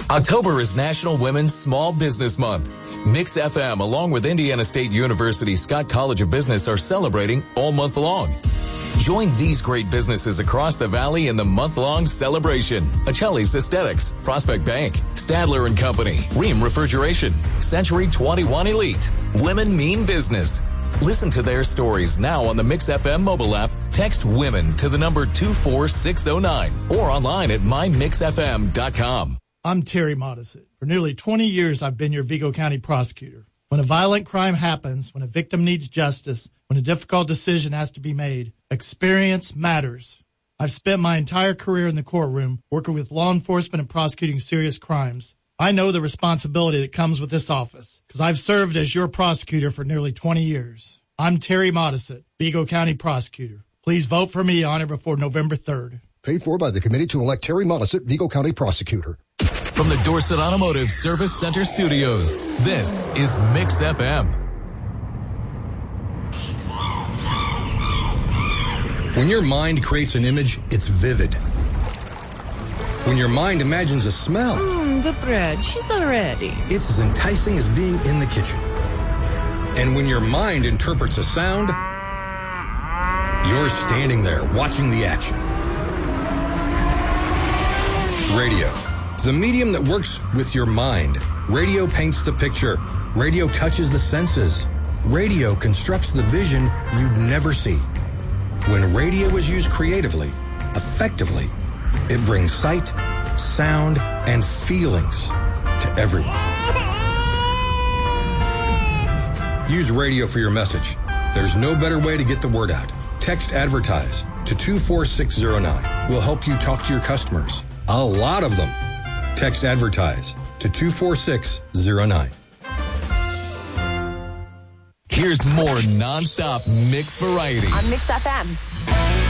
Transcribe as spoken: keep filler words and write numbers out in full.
October is National Women's Small Business Month. Mix F M, along with Indiana State University Scott College of Business, are celebrating all month long. Join these great businesses across the valley in the month-long celebration. Achilles Aesthetics, Prospect Bank, Stadler and Company, Ream Refrigeration, Century twenty-one Elite. Women mean business. Listen to their stories now on the Mix F M mobile app. Text WOMEN to the number two four six zero nine or online at my mix f m dot com. I'm Terry Modisett. For nearly twenty years, I've been your Vigo County prosecutor. When a violent crime happens, when a victim needs justice, when a difficult decision has to be made, experience matters. I've spent my entire career in the courtroom working with law enforcement and prosecuting serious crimes. I know the responsibility that comes with this office because I've served as your prosecutor for nearly twenty years. I'm Terry Modisett, Vigo County prosecutor. Please vote for me on or before November third. Paid for by the committee to elect Terry Modisett, Vigo County prosecutor. From the Dorset Automotive Service Center Studios, this is Mix F M. When your mind creates an image, it's vivid. When your mind imagines a smell, Mmm, the bread, she's all ready. it's as enticing as being in the kitchen. And when your mind interprets a sound, you're standing there watching the action. Radio, the medium that works with your mind. Radio paints the picture. Radio touches the senses. Radio constructs the vision you'd never see. When radio is used creatively, effectively, it brings sight, sound, and feelings to everyone. Use radio for your message. There's no better way to get the word out. Text ADVERTISE to two four six zero nine. We'll help you talk to your customers. A lot of them. Text ADVERTISE to two four six zero nine. Here's more nonstop mix variety on Mix F M.